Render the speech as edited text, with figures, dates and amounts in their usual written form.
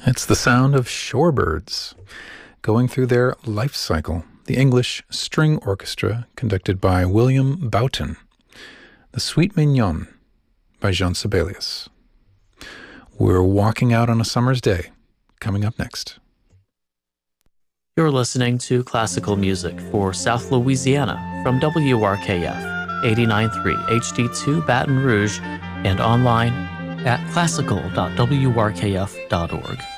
It's the sound of shorebirds going through their life cycle. The English String Orchestra, conducted by William Boughton. The Suite Mignonne by Jean Sibelius. We're walking out on a summer's day, coming up next. You're listening to classical music for South Louisiana from WRKF 89.3 HD2 Baton Rouge and online at classical.wrkf.org.